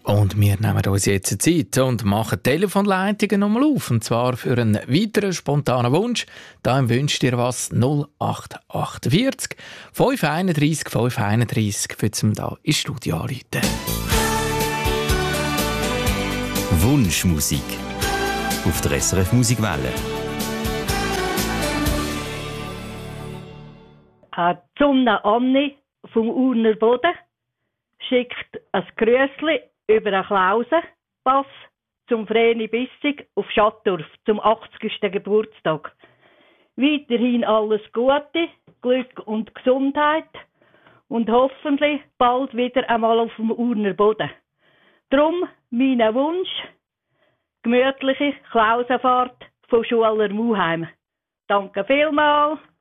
Und wir nehmen uns jetzt Zeit und machen die Telefonleitungen nochmal auf. Und zwar für einen weiteren spontanen Wunsch. Daheim wünscht ihr was 0848 531 531 für zum da ins Studio anrufen. Wunschmusik auf der SRF Musikwelle. Die Sonne Anni vom Urner Boden schickt ein Grüßli über einen Klausenpass zum Vreni Bissig auf Schattdorf zum 80. Geburtstag. Weiterhin alles Gute, Glück und Gesundheit und hoffentlich bald wieder einmal auf dem Urner Boden. Drum mein Wunsch, gemütliche Klausenfahrt von Schuler Muheim. Danke vielmals.